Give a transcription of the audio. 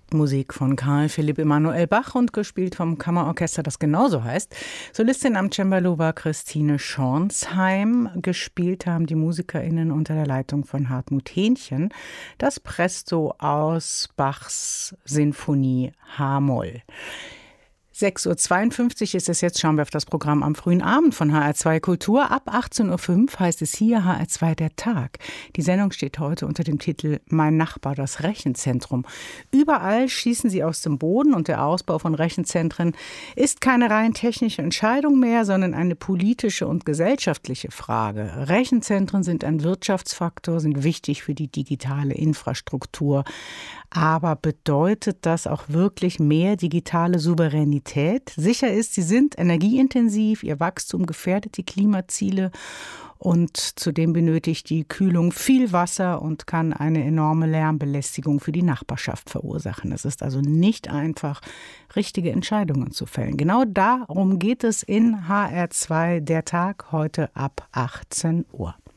Musik von Carl Philipp Emanuel Bach und gespielt vom Kammerorchester, das genauso heißt. Solistin am Cembalo war Christine Schornsheim. Gespielt haben die MusikerInnen unter der Leitung von Hartmut Hähnchen das Presto aus Bachs Sinfonie H-Moll. 6:52 Uhr ist es jetzt. Schauen wir auf das Programm am frühen Abend von HR2 Kultur. Ab 18:05 Uhr heißt es hier HR2 der Tag. Die Sendung steht heute unter dem Titel Mein Nachbar, das Rechenzentrum. Überall schießen sie aus dem Boden und der Ausbau von Rechenzentren ist keine rein technische Entscheidung mehr, sondern eine politische und gesellschaftliche Frage. Rechenzentren sind ein Wirtschaftsfaktor, sind wichtig für die digitale Infrastruktur. Aber bedeutet das auch wirklich mehr digitale Souveränität? Sicher ist, sie sind energieintensiv, ihr Wachstum gefährdet die Klimaziele und zudem benötigt die Kühlung viel Wasser und kann eine enorme Lärmbelästigung für die Nachbarschaft verursachen. Es ist also nicht einfach, richtige Entscheidungen zu fällen. Genau darum geht es in HR2 der Tag heute ab 18 Uhr.